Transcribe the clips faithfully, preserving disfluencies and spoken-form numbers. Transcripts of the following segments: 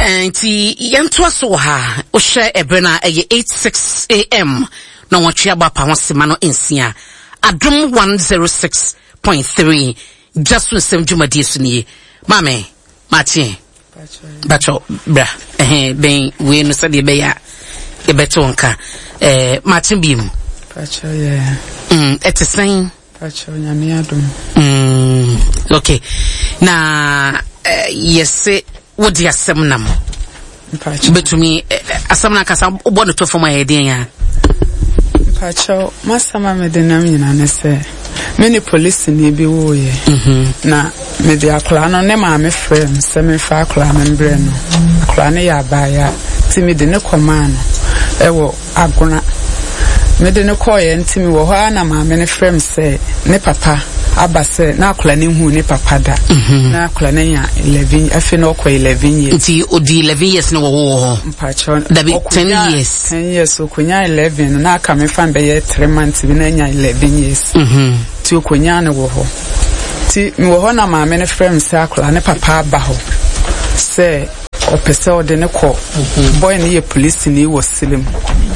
Enti yento aso ha o share ebrena eye eight six a m na wotwe abapa ho sema no ensia Adom one oh six point three just with some jumadi suniye mame Martin bacho bra eh ben we no se de be ya e beto nka eh Martin bim bacho yeah mm etesen bacho nyame adom mm okay na uh, yes what dia semnam betumi asamna kasa obo no to for my hedin ya pacho masama medenam nyina ne se me ni police ni bi wo ye mhm na me de akla no ne ma me frem se me fa akla me mbre no akla ne ya ba ya ti me de ne command ewo agona me de ne koye ntimi wo ho na ma me ne frem se ne papa abase na akla ne hu ne papa da na akla ne ya eleven afi no ko eleven years nti odi eleven years no wo ho mpacho da be ten years ten years okunya eleven na aka me fan be ye three months bi na nya eleven years mhm ti okunya ne wo ho ti me wo ho na ma me ne frem se akla ne papa ba ho se opese ode ne ko boy ne ye police ni wo silim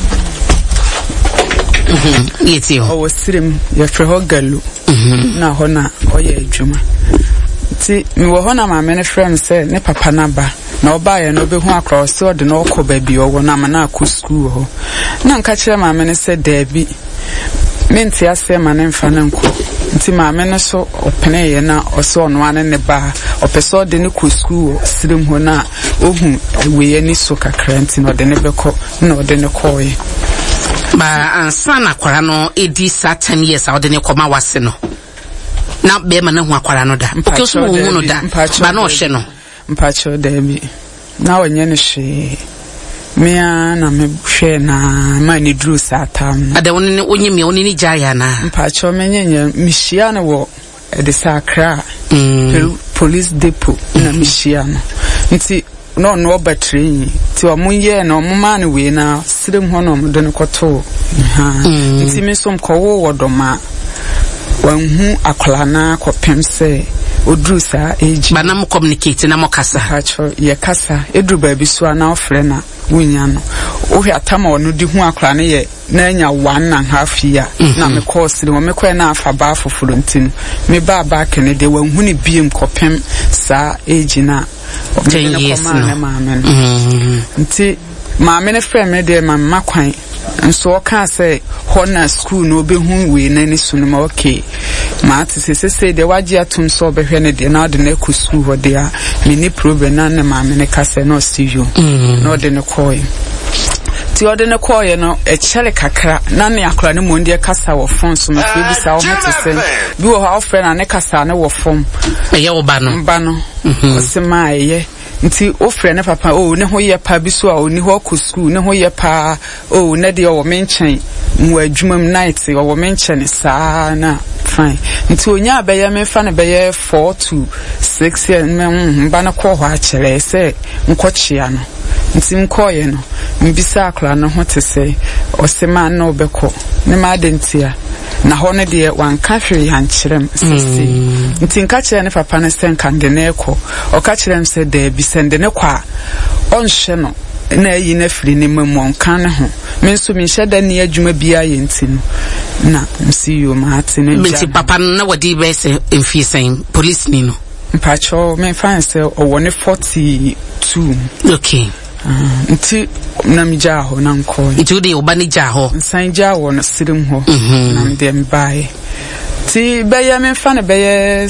mhm yeti ho wo silim ye fre ho galu na ho na oye adwuma ti mi wo ho na ma me ne frem se ne papa na ba na oba ye no be hu across so de no ko ba bi owo na ma na akọ school ho na nka kire ma me ne se da bi menti ase ma ne mfa na nko nti ma me ne so opene ye na oso no ane ne ba opeso de ne ko school sirim ho na ohu we ye ni so kakra nti no de ne be ko na de ne ko ye ba ansana kwara no edi sa ten years a de ne koma wase no na be ma na hu akwara no da porque so wo hu no da ba na o hye no mpacho da bi na onye ne hwe mea na me hwe na ma ni dru sa tam ada woni ne onye me woni ni jaya na mpacho menyenye mihia no wo de sakra mm. police depot na mihia no nti no no battery ti o munye na o mama ne we na sirem ho no mo de ne koto ha nti me som ko wo wodoma wanhu akola na kopem se odru sa age ba na mo communicate na mo kasa ha cho ye kasa edru ba bi so na ofre na wunya no o hwe atama onu di hu akola ne ye na anya one and half year na me course ni me kwa na afa ba foforo ntin me ba ba kene de wanhu ne biem kopem sa age na ten years no mhm nti ma me ne frɛ me de ma makwan nso o ka say hona school no be hu we na ni sunu ma okay ma ati se se de waje atum so be hwe ne de na de na ku school ho de a me ni problem na na ma me ne ka say no see you no de ne koy ti ode ne koy no e chere kakra na ne akora ne mo ndi kasa wo fon so ma fi bi sa wo mete se bi wo ha ofre na ne kasa ne wo fom e ye wo ba no ba no o se ma ye nti ofre ne papa o ne ho ye pa bi so a oni ho ko school ne ho ye pa o ne de o menchen mu adwuma m night o wo menchen sa na fine nti onya abeya me fa ne beye four to six years me mba na ko ho a kire se nkochia no nti nkoye no mbisa akra no ho te se o se ma na obekọ ne ma adentia na ho ne de wan ka hwe han kirem sisi nti nka kire ne papa ne sen kan de ne ekọ o ka kirem se de bi sende ne kwa on hye no na yi na firi ne mamu kan ne ho me nso me hye da ne adwuma bia ye nti no na msi yo ma ate ne me nti papa na wadi be se emfi sen police ni no mpacho me fan se o woni forty-two okay nti na mija ho na nko nti de oba ni ja ho nsan ja ho na sirim ho na mde mbae ti beye me fa na beye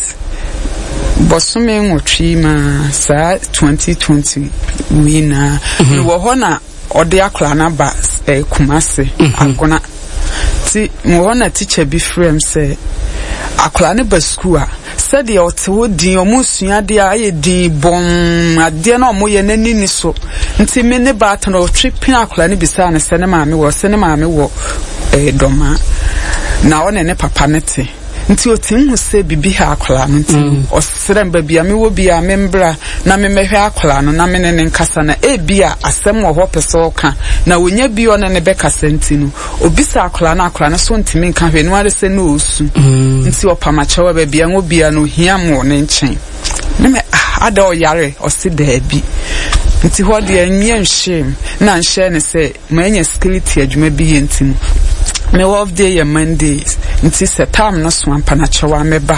bosume nwotwi ma sa twenty twenty wina ni wo ho na ode akla na ba e kumase agona ti mo ho na teacher bi frem se akla ne ba school a said the otodi omusua de aye din bom ade na omoye nani ni so nti me ne ba tan o tripping akla ne bisa ne se ne maame wo se ne maame wo eh doma na one ne papa ne te nti otim hu se bibi ha akla no nti o sere mba bia me wo bia me mbra na me mehwe akla no na me ne ne nkasa na e bia asem wo ho pese oka na wonya bi one ne be kasa nti no obisa akla na akla no so ntimi nka hwe no are se no osu nti opama chewa ba bia ngo bia no hia mo ne nchen ne me ada o yare o se da bi nti ho de enye shame na nhye ne say manya security adwuma bi yentim me off day ya Mondays nti se time no so ampa na chewa meba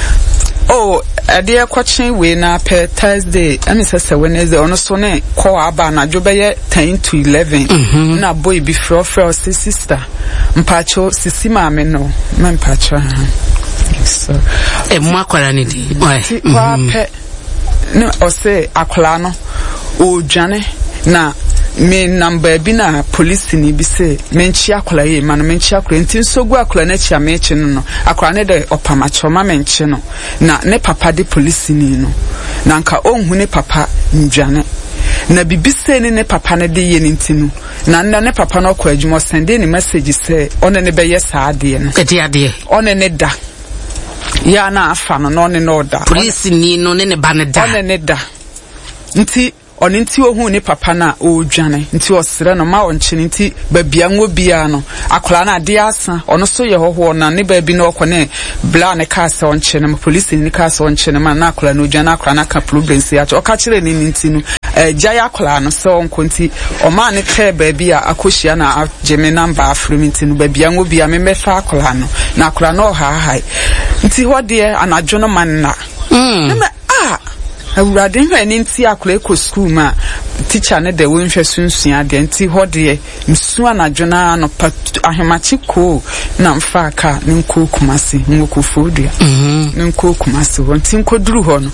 oh ade ekwachen we na per Thursday ami say Wednesday ono so ne call aba na djobeye ten to eleven mm-hmm. na boy bi fro fro sister mpacho sisi maame no me mpacho so e mo akwara ni di wa pe no o say akwala no o dwane na me number bi na police ni bi say menchi akola ye ma no menchi akola ntin sogu akola na chia mechi no no akola ne de opamacho ma menchi no na ne papa de police ni no na nka onhu ne papa ndwane na bibi say ne ne papa ne de ye ntinu na nna ne papa no kwa adwuma send ni message say one ne be yes ade no ade ade one ne da ya na afa no no ne no da police ni no ne ne ba ne da one ne da nti oni nti ohu ni papa na o dwane nti osere no ma onche nti babia ngo bia no akola na ade asa ono so ye hoho na ne baabi na okone bla ne ka se onche na police ni ka se onche na ma na akola no dwane akola na ka problems ya cho ka kire ni nti no eja ya akola no so onko nti o ma ne ka baabi a akohia na ageme number afrem nti no babia ngo bia me mefa akola no na akola no ha ha nti ho de anadwo no man na mm ah awurade hwe ni nti akole ko school ma teacher ne de wonhwe sunsun de nti ho de msu anadwo na no ahemachi ko na mfa aka ne nko kumase nwoko fodua mhm ne nko kumase ho nti nkoduru ho no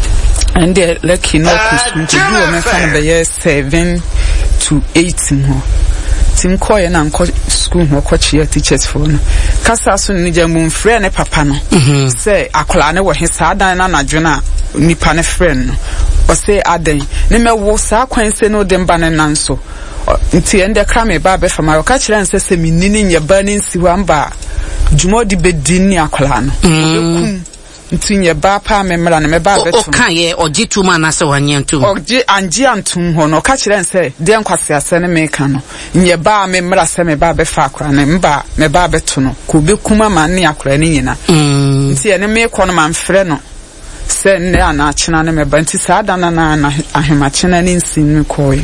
ande lucky no ko school nkoduru o me fa be ye seven to eight ho tim koye na nko school ho kwachi teachers for no kasa so ni jamu mfre ne papa no mhm say akola ne wo hesa adan na anadwo na nipa ne friend no o say adan ne mewo sa kwanse no de mba ne nanso nti ende kra me ba be fama o ka kire nse se minini nya ba ne nsi wa mba djumo di bedin ni akola no mm nti nya ba pa me mra ne me ba be to o kan ye ojitu ma na se wanyentu oji anji antum ho no ka kire nse de nkwase ase ne me ka no nya ba me mra se me ba be fa akora ne mba me ba be to no ko be kuma ma ne akora ne nyina mm nti ene me ko no ma mfre no se ne ana chena ne me ba nti sa adana na na ahema chena ne nsin koyi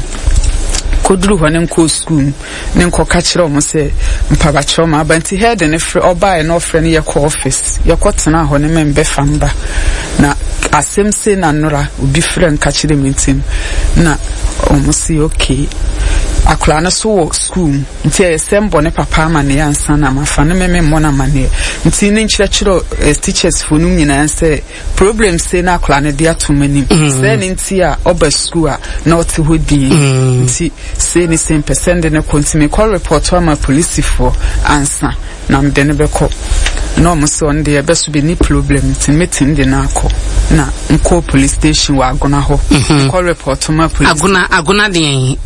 koduru ho ne nko school ne nko ka kire o mo se mpaba choma ba nti head ne fre oba e no fre ne ye ko office ye ko tena ho ne membe famba na asem se na nora obi fre nka kire meeting na o mo se okay akula na so school nti e sembo ne papa ma ne ansa na mafa ne meme mo na ma ne nti ne nkyira kire teachers fo nu nyina se problem se na akula ne dia to mani se ne nti a oba school a na oti hodi nti se ni same percent ne kontime call report wa ma police for ansa na mde ne beko no mo so nde e beso be ni problem nti meeting de na akọ na nko police station wa agona ho call report ma police agona agona de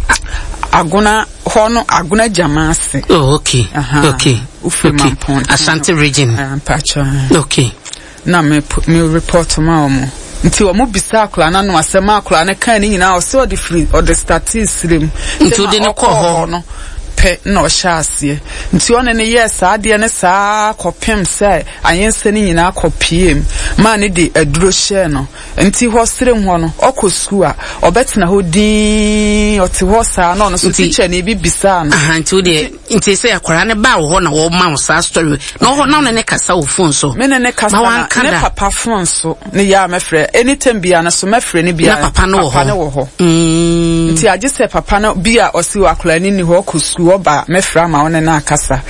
agona hono agona jamase oh okay uh-huh. okay Ufema okay. Ashanti region ampacha okay na me me report ma omo nti o mo bisa akula na no asema akula na kan ni nyina o se o de free o de statistics rem nti o de ne ko ho no pe no shaase nti one ne yes ade ne saa kopem sai ayense ni nyina kopiem ma ne de aduro hye no nti ho serem ho no okọ school a obetena ho din oti ho saa no no so teacher ne bi bisa no aha nti o de nti se akwara ne ba wo na wo ma saa story no ho na ne kasa wo phone so me ne ne kasa na ne papa phone so ne ya mefre anytime bia na so mefre ne bia na papa no ho ho mm nti age se papa no bia osi wakwara ni ni ho okọ school oba mefra ma one na akasa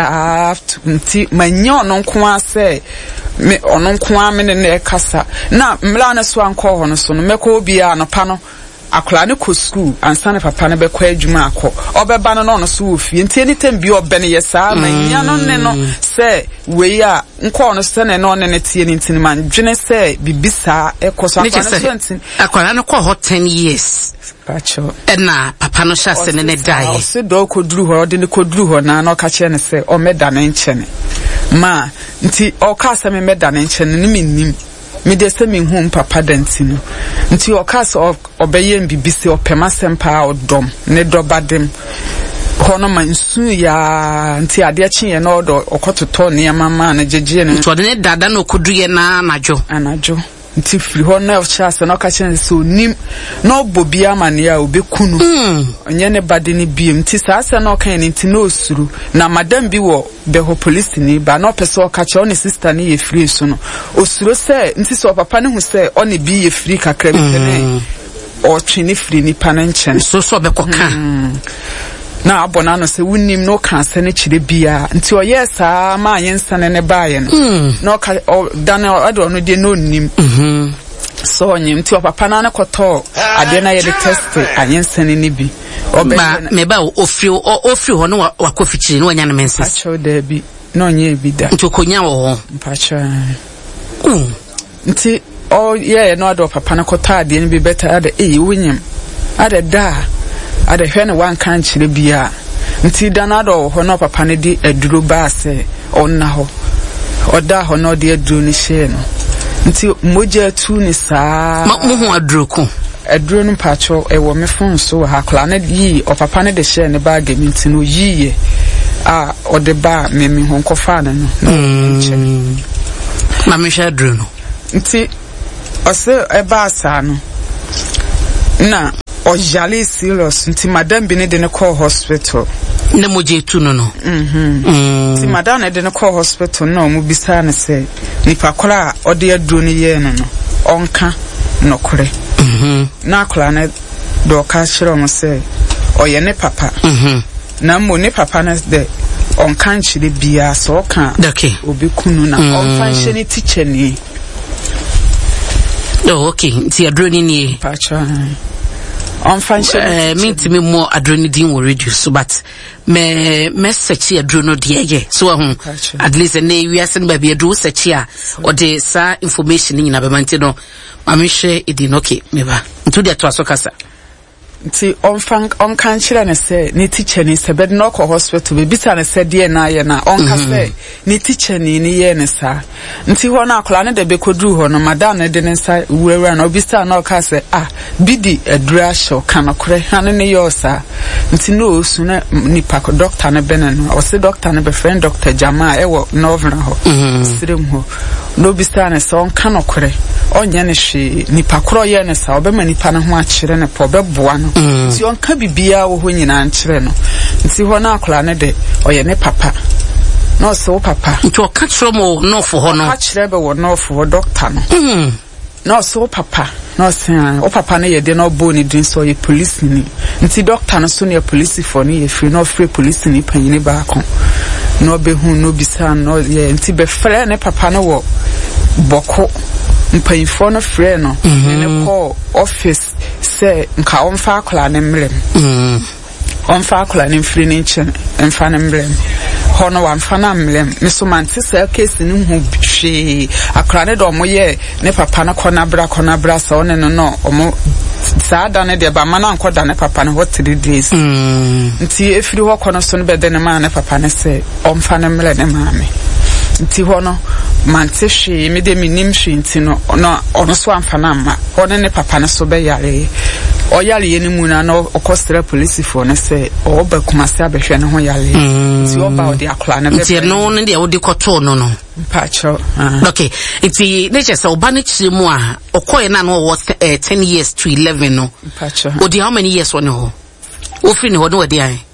saft nti manyo no nko ase me ono nko a me ne kasa na mla na so anko ho no so no meko bia no pa no akola ne ko school ansa ne papa ne be kwa adwuma akọ obeba no no so ofie nti anytime bi obe ne yesa manya no ne no se we a nko no se ne no ne ne tie nti ne man dwene se bibisa ekoso akọ akola ne ko ho ten years pacho ena papa no shase ne ne dai o se do ko duru ho de ne ko duru ho na no ka che ne se o meda ne nchene ma nti o ka se me meda ne nchene ne minnim me de se me hu papa danti no nti o ka se obeye mbibisi opema sempa odom ne dobadem hono mansu ya nti ade achi ye no do okototo ne mama na jeje ne nti ode ne dada no koduye na anajo anajo nti free ho na chance na ka chen so nim na obobia mane a obekunu onye ne bade ne biem nti saa se na okan ni nti na osuru na madam bi wo be ho police ni ba na opese o ka che on sister ni ye free so no osuru se nti so papa ne hu se on bi ye free kakra bi ne o twini free ni panenchen so so be koka na abona no se wunim no kan se ne chire bia nti o yesa ma ayensa ne ne baaye no no ka dan ado no de no nim mhm so onyim nti o papa na ne koto ade na ye de test ayensa ne ne bi ba me ba ofri ofri ho no wakofichiri no anya ne menses acho da bi no nya bi da nti konya wo ho mpacha mm nti o ye no ado papa na koto ade ne bi beta ade eh wunyim ade da ade hwe ne wan kan chire bia nti danado ho no papa ne di aduro ba se onna ho oda ho no di aduro ni hye no nti moja tu ni saa mo ho aduro ko aduro no pacho e wo me fon so ha kla ne yi o papa ne de hye ne ba gemi nti no yiye a o de ba me me ho kofa na no ma me hye aduro no nti o se e ba sa no na o jali serious nti madam bi ne de ne call hospital ne moje tu no no mhm nti madam ne de ne call hospital no mu bisa ne se nipa kora o de aduro ne ye no no onka no kore mhm na kora ne do ka chiro mo se o ye ne papa mhm na mo ne papa ne de onka nchire bia so ka okay obi kunu na onfa nche ne teacher ni oh okay nti aduro ni ni pacha on function eh me ntimi mo adroni din wo reduce so but me me search adrono de ye so ho at least na wi ase na ba bi adro search a o de sa information ni na be manti no ma me hwe edi no okay me ba ntu de to asokasa nti on fan on kan chira na se ni teacher ni se bed no ko hospital be bisa na se de na ye na on ka se ni teacher ni ni ye ne sa nti ho na akola ne de be kodru ho no madam ne de ne sa wurawura na obisa na o ka se ah bidi adura show kana kore hane ne yo sa nti no su na ni pa ko doctor ne be no o se doctor ne be friend doctor Jama e wo novena ho sirem ho no bisa na se on kana kore onye ne hwe ni pa kro ye ne sa obema ni pa na ho a kire ne po be boa no nti on ka bibia wo ho nyina nkire no nti ho na akola ne de oye ne papa no so papa nti o ka kire mo no fo ho no ka kire be wo no fo doctor no mm no so papa no say o papa ne ye de no bo ni din so ye police ni nti doctor no so ne police for ni ye free no free police ni panyine ba kon no be hu no bisa no ye nti be frɛ ne papa no wo boko mpayifo no frɛ no ne ko office se nka onfa akola ne mrem mm onfa akola ne free ne nchen enfa ne mrem hono wanfa na mrem me so mante se case ni hu hwe akola ne do mo ye ne papa na kona bra kona bra so ne no no omo saa da ne de ba mana ankoda ne papa ne what three days mm nti efiri ho kono so ne be de ne ma ne papa ne se onfa ne mrem ne maame nti hono mante hwe me de minim hwe nti no no ono so amfa na ma ono ne papa ne so be yare o yare ye ni mu na no okostra police for ne se o ba kuma se abehwe ne ho yare nti o ba o de akola ne be nti no no de o de koto no no pacho okay nti ne chese oba ne chiri mu a okoye na no was ten years to eleven no pacho o de how many years on ho o free ne ho no de ai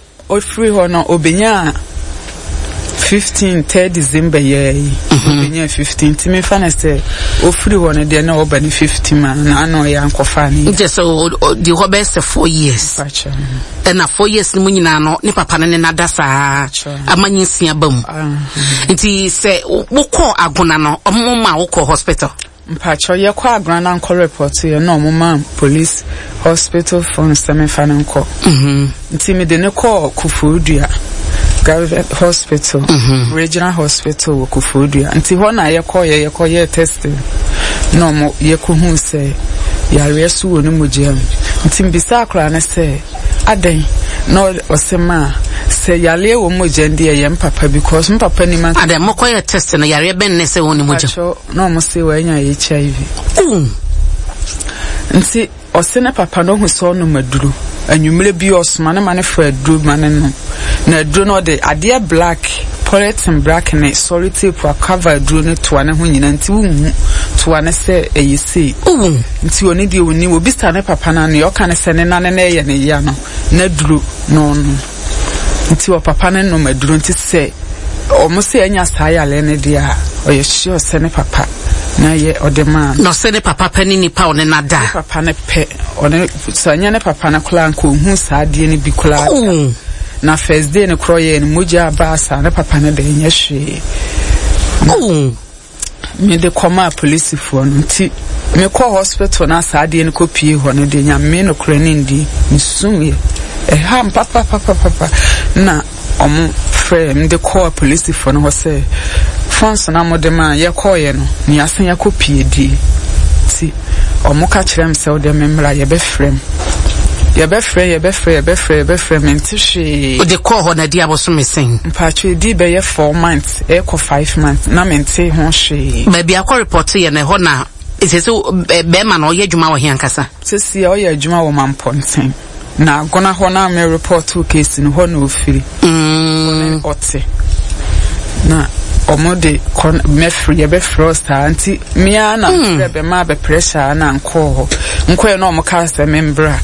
o free ho no obenya fifteen third December ye obenya fifteen ti me fa na se o free ho no de na o ba ni fifteen ma na no ya ankofa ni just so the ho best four years pacho na four years ni mu nyina no ne papa ne na dasa amanyi sia bam nti se wo ko agona no omo ma wo ko hospital mpacho ye kwa agona nko report ye no omo ma police hospital for seven fan nko mhm nti me de ne ko Kufudua Government Hospital, mm-hmm. Regional Hospital, Kufudua. Nti ho na ye ko ye ye ko ye testing. No mo ye ko hu se ya resu wonu mojam. Nti mbisa akra na se adan no osema se yale wo mojam de ye mpapa because mpapa ni man. Adan mo ko ye test na yare ben ne se wonu mojam. No mo se wa nya H I V. Mm. Nti osene papa no hu so no maduru. Anwumre bi osma na mane fa aduru mane no na aduru no de ade black polyethylene black ne solid tape a cover aduru ne to ane ho nyina nti wu to ane se eyi sei nti oni de oni obi sta ne papa na ne oka ne se ne na ne na ye ne ya no na duro no no nti o papa ne no maduro nti se o mo se anya saya le ne dia o ye sure se ne papa na ye odema no se ne papa pani ni pa one na da papa ne pe one so anya ne papa na kula nko hu sa de ne bi kula na first day ne kroye ne moja ba sa ne papa ne de nya hwe oh me de koma police for no nti me call hospital na sa de ne kopie ho no de nya me no kra ne ndi nsumye e ha papa papa papa na omo frame de call police for no say fonts na modema ye call ye no ni asen ya kopie di ti omo ka kirem se o de memra ye be frame ye be frame ye be frame ye be frame ye be frame nti hwe o de call ho na di aboso mesen mpacho di be ye four months e ko five months na mente ho hwe ba bia ko report ye na ho na eseso be ma na o ye djuma wo hian kasa sesi o ye djuma wo mamponten na gona ho na me report to case no ho na ofiri mm ote na omode kon me free be frost anti mia na be ma be pressure na nko ho nko e no mo ka se membra